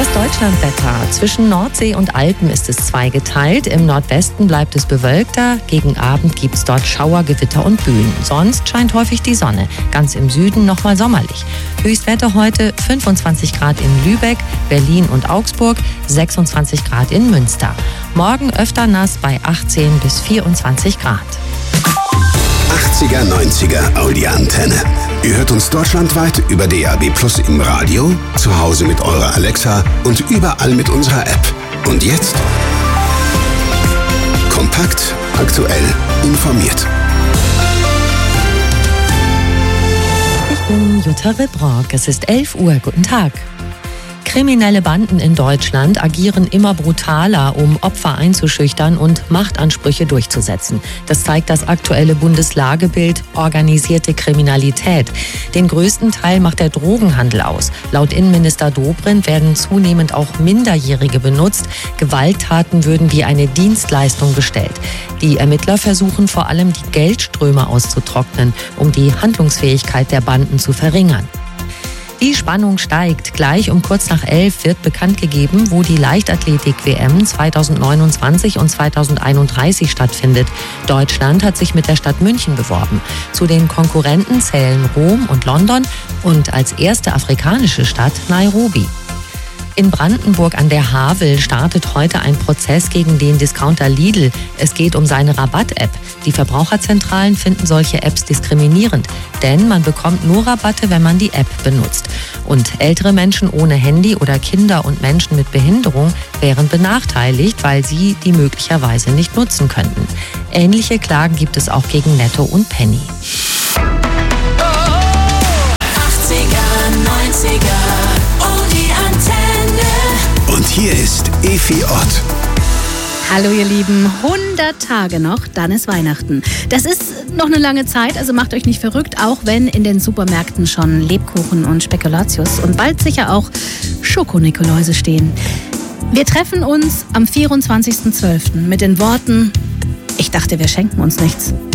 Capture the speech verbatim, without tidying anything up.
Das Deutschlandwetter. Zwischen Nordsee und Alpen ist es zweigeteilt. Im Nordwesten bleibt es bewölkter. Gegen Abend gibt es dort Schauer, Gewitter und Böen. Sonst scheint häufig die Sonne. Ganz im Süden nochmal sommerlich. Höchstwetter heute fünfundzwanzig Grad in Lübeck, Berlin und Augsburg, sechsundzwanzig Grad in Münster. Morgen öfter nass bei achtzehn bis vierundzwanzig Grad. achtziger, neunziger Audi-Antenne. Ihr hört uns deutschlandweit über D A B Plus im Radio, zu Hause mit eurer Alexa und überall mit unserer App. Und jetzt kompakt, aktuell, informiert. Ich bin Jutta Ribrock. Es ist elf Uhr. Guten Tag. Kriminelle Banden in Deutschland agieren immer brutaler, um Opfer einzuschüchtern und Machtansprüche durchzusetzen. Das zeigt das aktuelle Bundeslagebild Organisierte Kriminalität. Den größten Teil macht der Drogenhandel aus. Laut Innenminister Dobrindt werden zunehmend auch Minderjährige benutzt. Gewalttaten würden wie eine Dienstleistung bestellt. Die Ermittler versuchen vor allem, die Geldströme auszutrocknen, um die Handlungsfähigkeit der Banden zu verringern. Die Spannung steigt. Gleich um kurz nach elf wird bekannt gegeben, wo die Leichtathletik-W M zweitausendneunundzwanzig und zweitausendeinunddreißig stattfindet. Deutschland hat sich mit der Stadt München beworben. Zu den Konkurrenten zählen Rom und London und als erste afrikanische Stadt Nairobi. In Brandenburg an der Havel startet heute ein Prozess gegen den Discounter Lidl. Es geht um seine Rabatt-App. Die Verbraucherzentralen finden solche Apps diskriminierend, denn man bekommt nur Rabatte, wenn man die App benutzt. Und ältere Menschen ohne Handy oder Kinder und Menschen mit Behinderung wären benachteiligt, weil sie die möglicherweise nicht nutzen könnten. Ähnliche Klagen gibt es auch gegen Netto und Penny. Und hier ist Efi Ott. Hallo ihr Lieben, hundert Tage noch, dann ist Weihnachten. Das ist noch eine lange Zeit, also macht euch nicht verrückt, auch wenn in den Supermärkten schon Lebkuchen und Spekulatius und bald sicher auch Schokonikoläuse stehen. Wir treffen uns am vierundzwanzigsten zwölften mit den Worten: Ich dachte, wir schenken uns nichts.